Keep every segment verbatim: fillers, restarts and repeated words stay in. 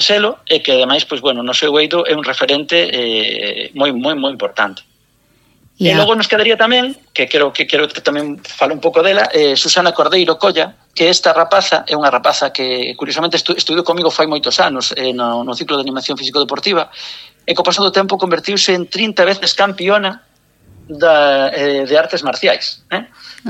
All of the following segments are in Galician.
selo e que ademais, pois bueno, no seu eido é un referente eh, moi moi moi importante. Yeah. E logo nos quedaría tamén, que quero que quero que tamén fale un pouco dela, eh, Susana Cordeiro Colla, que esta rapaza é unha rapaza que curiosamente estu, estudiou comigo fai moitos anos eh, no, no ciclo de animación físico-deportiva, e co paso do tempo convertiuse en trinta veces campeona da, eh, de artes marciais. Eh?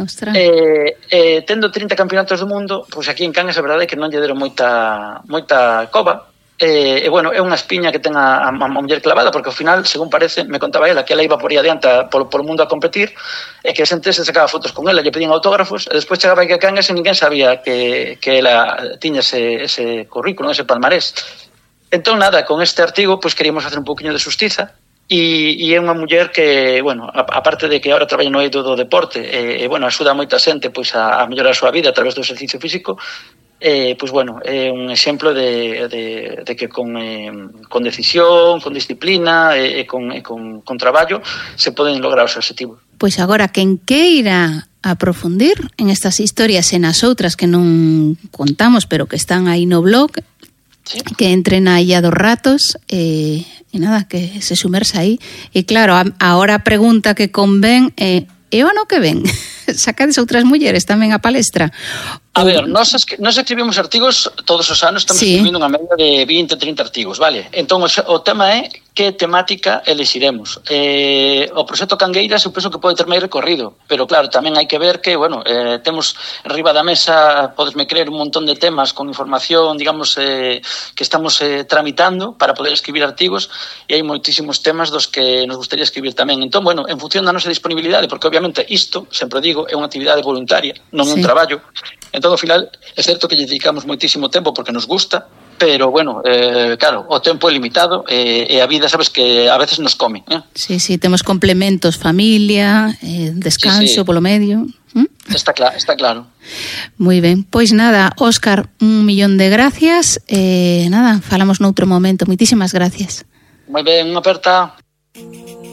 Eh, eh, tendo trinta campeonatos do mundo, pois aquí en Cangas a verdade é que non lle deron moita, moita cova. E, eh, bueno, é unha espiña que ten a, a, a muller clavada, porque ao final, según parece, me contaba ela que ela iba por aí adiante polo, polo mundo a competir, e que a xente se sacaba fotos con ela, lle pedían autógrafos, e despois chegaba aquí a Cangas e ninguén sabía que, que ela tiña ese, ese currículum, ese palmarés. Entón, nada, con este artigo, pois queríamos facer un poquinho de xustiza, e, e é unha muller que, bueno, aparte de que agora traballa no eido do deporte, e, e bueno, axuda a moita xente pois a, a mellorar a súa vida a través do exercicio físico, Eh, pois bueno, é un exemplo de, de, de que con, eh, con decisión, con disciplina e eh, con, eh, con, con traballo se poden lograr os objetivos. Pois agora, quen queira aprofundir en estas historias e nas outras que non contamos, pero que están aí no blog, sí, que entren a Illa dos Ratos e, e nada, que se sumersa aí. E claro, a, ahora a pregunta que convén é, e o ano que ven? Sacades outras mulleres tamén a palestra? A ver, nós, nós escribimos artigos todos os anos, estamos sí. escribindo unha media de vinte, trinta artigos, vale? Entón, o, o tema é que temática elixiremos. Eh, o proxecto Cangueiras eu penso que pode ter máis recorrido, pero claro, tamén hai que ver que, bueno, eh, temos arriba da mesa, podesme creer, un montón de temas con información, digamos, eh, que estamos eh, tramitando para poder escribir artigos, e hai moitísimos temas dos que nos gustaría escribir tamén. Entón, bueno, en función da nosa disponibilidade, porque obviamente isto, sempre digo, é unha actividade voluntaria, non é sí. un traballo. Entón, ao final, é certo que lle dedicamos moitísimo tempo porque nos gusta, pero, bueno, eh, claro, o tempo é limitado e, e a vida, sabes, que a veces nos come. Eh? Sí, sí, temos complementos, familia, eh, descanso sí, sí. polo medio. ¿Mm? Está, cl- está claro. Moi ben, pois nada, Óscar, un millón de gracias. Eh, nada, falamos noutro momento. Moitísimas gracias. Moi ben, unha aperta.